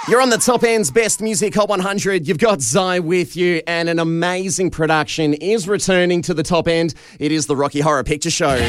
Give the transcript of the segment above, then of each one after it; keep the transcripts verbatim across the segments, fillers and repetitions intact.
You're on the Top End's Best Music Hot one hundred. You've got Zai with you, and an amazing production is returning to the Top End. It is the Rocky Horror Picture Show.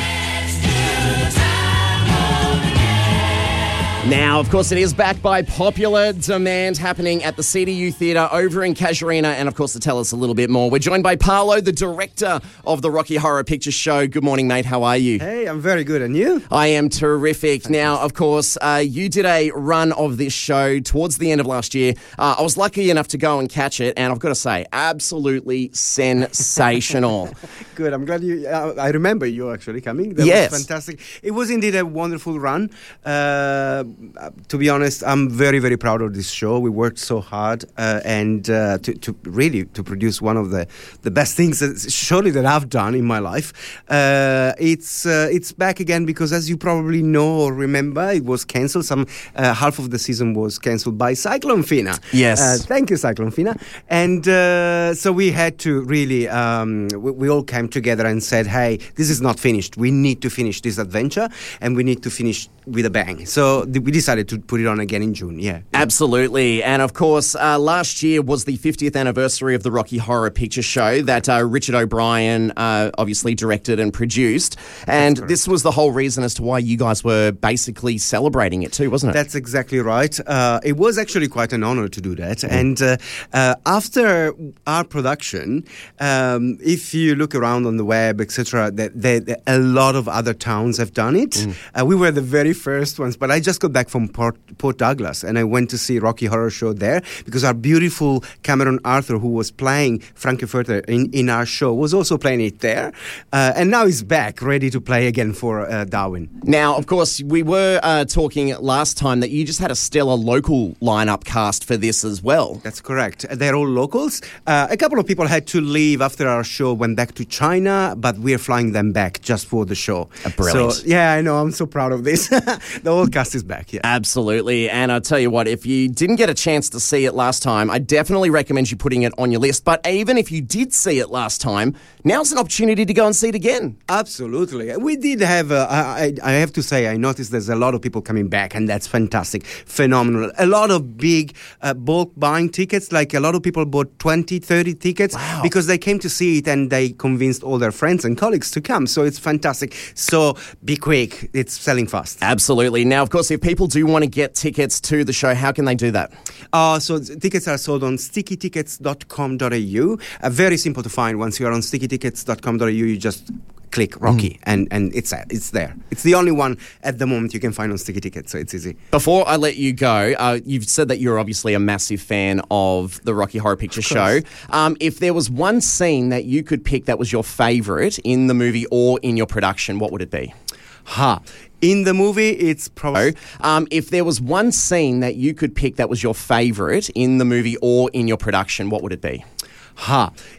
Now, of course, it is backed by popular demand, happening at the C D U Theatre over in Casuarina. And, of course, to tell us a little bit more, we're joined by Paolo, the director of the Rocky Horror Picture Show. Good morning, mate. How are you? Hey, I'm very good. And you? I am terrific. Now, of course, uh, you did a run of this show towards the end of last year. Uh, I was lucky enough to go and catch it, and I've got to say, absolutely sensational. Good. I'm glad you... Uh, I remember you actually coming. That yes. was fantastic. It was indeed a wonderful run. Uh... To be honest, I'm very, very proud of this show. We worked so hard uh, and uh, to, to really to produce one of the, the best things that, surely that I've done in my life. Uh, it's uh, it's back again because, as you probably know or remember, it was cancelled. Some uh, half of the season was cancelled by Cyclone Fina. Yes. Uh, thank you, Cyclone Fina. And uh, so we had to really, um, we, we all came together and said, hey, this is not finished. We need to finish this adventure and we need to finish with a bang. So th- we decided to put it on again in June, yeah. Absolutely. And, of course, uh, last year was the fiftieth anniversary of the Rocky Horror Picture Show that uh, Richard O'Brien uh, obviously directed and produced. And this was the whole reason as to why you guys were basically celebrating it too, wasn't it? That's exactly right. Uh, it was actually quite an honor to do that. Mm. And uh, uh, after our production, um, if you look around on the web, et cetera, a lot of other towns have done it. Mm. Uh, we were the very first ones, but I just got back from Port, Port Douglas and I went to see Rocky Horror Show there because our beautiful Cameron Arthur, who was playing Frankfurter in, in our show, was also playing it there. Uh, and now he's back, ready to play again for uh, Darwin. Now, of course, we were uh, talking last time that you just had a stellar local lineup cast for this as well. That's correct. They're all locals. Uh, a couple of people had to leave after our show, went back to China, but we're flying them back just for the show. Uh, brilliant. So, yeah, I know. I'm so proud of this. The whole cast is back, yeah. Absolutely. And I'll tell you what, if you didn't get a chance to see it last time, I definitely recommend you putting it on your list. But even if you did see it last time, now's an opportunity to go and see it again. Absolutely. We did have, uh, I, I have to say, I noticed there's a lot of people coming back, and that's fantastic. Phenomenal. A lot of big uh, bulk buying tickets, like a lot of people bought twenty, thirty tickets wow. because they came to see it and they convinced all their friends and colleagues to come. So it's fantastic. So be quick. It's selling fast. Absolutely. Now, of course, if people do want to get tickets to the show, how can they do that? Uh, so tickets are sold on sticky tickets dot com dot a u. Uh, very simple to find. Once you are on sticky tickets dot com dot a u, you just click Rocky mm. and, and it's it's there. It's the only one at the moment you can find on Sticky Tickets, so it's easy. Before I let you go, uh, you've said that you're obviously a massive fan of the Rocky Horror Picture Show. Um, if there was one scene that you could pick that was your favourite in the movie or in your production, what would it be? Ha. In the movie, it's probably... Um, if there was one scene that you could pick that was your favourite in the movie or in your production, what would it be? Ha.